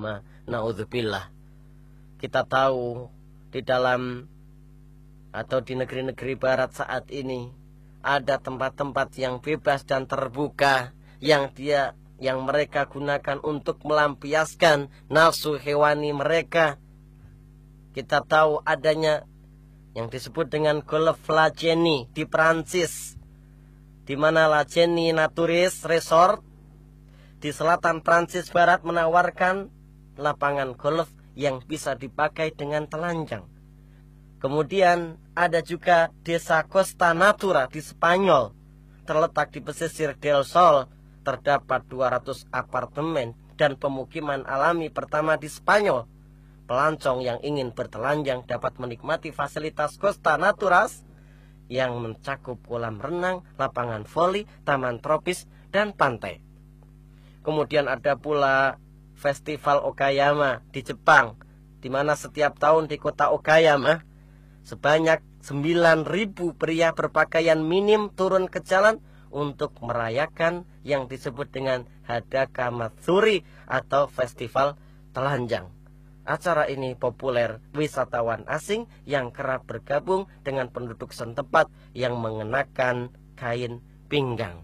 agama. Naudzubillah. Kita tahu di dalam atau di negeri-negeri barat saat ini ada tempat-tempat yang bebas dan terbuka yang mereka gunakan untuk melampiaskan nafsu hewani mereka. Kita tahu adanya yang disebut dengan Golf Lageni di Prancis, di mana Lageni Naturis Resort di selatan Prancis Barat menawarkan lapangan golf yang bisa dipakai dengan telanjang. Kemudian ada juga desa Costa Natura di Spanyol, terletak di pesisir Del Sol. Terdapat 200 apartemen dan pemukiman alami pertama di Spanyol. Pelancong yang ingin bertelanjang dapat menikmati fasilitas Costa Naturas yang mencakup kolam renang, lapangan voli, taman tropis, dan pantai. Kemudian ada pula Festival Okayama di Jepang, di mana setiap tahun di kota Okayama sebanyak 9.000 pria berpakaian minim turun ke jalan untuk merayakan yang disebut dengan Hadaka Matsuri atau Festival Telanjang. Acara ini populer wisatawan asing yang kerap bergabung dengan penduduk setempat yang mengenakan kain pinggang.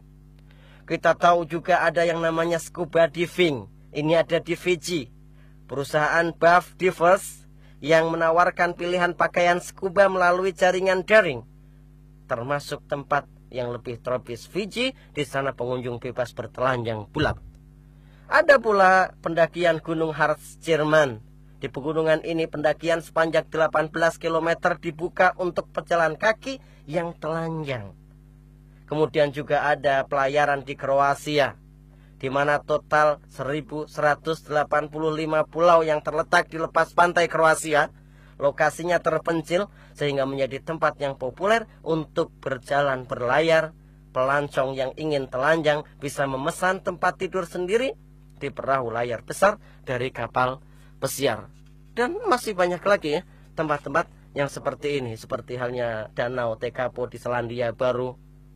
Kita tahu juga ada yang namanya scuba diving. Ini ada di Fiji. Perusahaan Buff Divers yang menawarkan pilihan pakaian scuba melalui jaringan daring, termasuk tempat yang lebih tropis Fiji. Di sana pengunjung bebas bertelanjang bulat. Ada pula pendakian Gunung Harz, Jerman. Di pegunungan ini pendakian sepanjang 18 km dibuka untuk pejalan kaki yang telanjang. Kemudian juga ada pelayaran di Kroasia, di mana total 1.185 pulau yang terletak di lepas pantai Kroasia. Lokasinya terpencil sehingga menjadi tempat yang populer untuk berjalan berlayar. Pelancong yang ingin telanjang bisa memesan tempat tidur sendiri di perahu layar besar dari kapal pesiar. Dan masih banyak lagi ya tempat-tempat yang seperti ini, seperti halnya Danau Tekapo di Selandia Baru.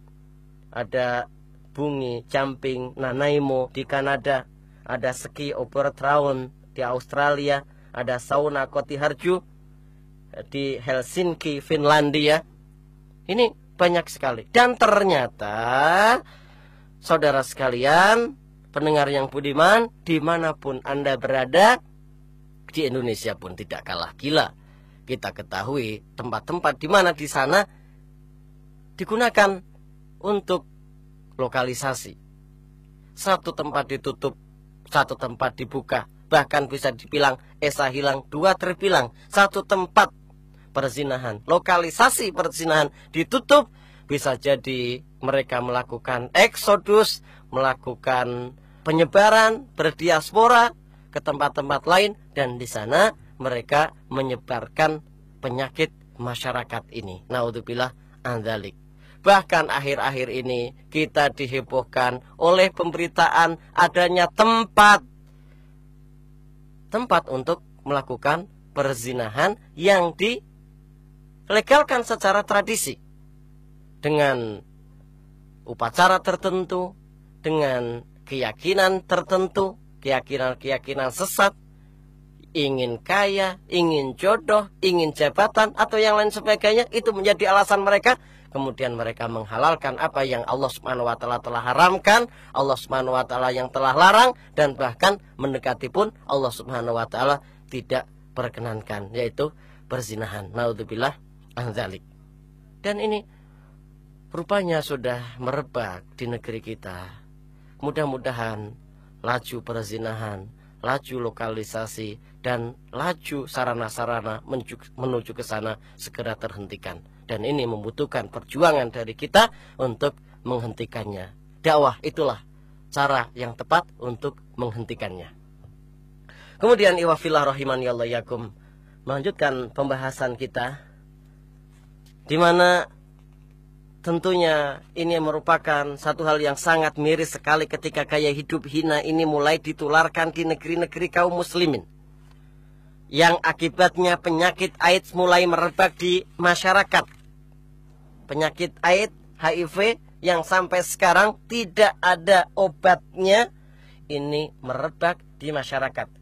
Ada Bungi Jumping Nanaimo di Kanada. Ada Ski Obertraun di Australia. Ada Sauna Kotiharju di Helsinki, Finlandia. Ini banyak sekali. Dan ternyata, saudara sekalian, pendengar yang budiman, dimanapun Anda berada, di Indonesia pun tidak kalah gila. Kita ketahui tempat-tempat di mana di sana digunakan untuk lokalisasi. Satu tempat ditutup, satu tempat dibuka. Bahkan bisa dibilang esa hilang, dua terbilang. Satu tempat perzinahan, lokalisasi perzinahan ditutup, bisa jadi mereka melakukan eksodus, melakukan penyebaran, berdiaspora ke tempat-tempat lain, dan di sana mereka menyebarkan penyakit masyarakat ini. Naudzubillah andzalik. Bahkan akhir-akhir ini kita dihebohkan oleh pemberitaan adanya tempat untuk melakukan perzinahan yang dilegalkan secara tradisi, dengan upacara tertentu, dengan keyakinan tertentu, keyakinan sesat, ingin kaya, ingin jodoh, ingin jabatan, atau yang lain sebagainya. Itu menjadi alasan mereka. Kemudian mereka menghalalkan apa yang Allah Subhanahu wa Ta'ala telah haramkan, Allah Subhanahu wa Ta'ala yang telah larang, dan bahkan mendekati pun Allah Subhanahu wa Ta'ala tidak perkenankan, yaitu perzinahan. Naudzubillah andzalik. Dan ini rupanya sudah merebak di negeri kita. Mudah-mudahan laju perzinahan, laju lokalisasi, dan laju sarana-sarana menuju ke sana segera terhentikan. Dan ini membutuhkan perjuangan dari kita untuk menghentikannya. Dakwah itulah cara yang tepat untuk menghentikannya. Kemudian iwafillah rahimani Allah yakum, melanjutkan pembahasan kita, di mana tentunya ini merupakan satu hal yang sangat miris sekali ketika gaya hidup hina ini mulai ditularkan di negeri-negeri kaum muslimin, yang akibatnya penyakit AIDS mulai merebak di masyarakat. Penyakit AIDS, HIV, yang sampai sekarang tidak ada obatnya, ini merebak di masyarakat.